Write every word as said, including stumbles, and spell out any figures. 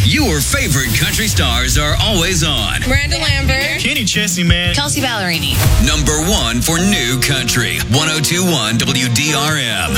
Your favorite country stars are always on. Miranda Lambert. Kenny Chesney, man. Kelsey Ballerini. Number one for new country. one oh two point one W D R M.